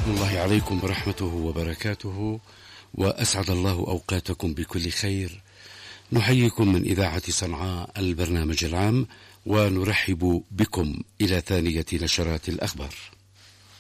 الله عليكم ورحمته وبركاته، وأسعد الله أوقاتكم بكل خير. نحييكم من إذاعة صنعاء البرنامج العام، ونرحب بكم إلى ثانية نشرات الأخبار.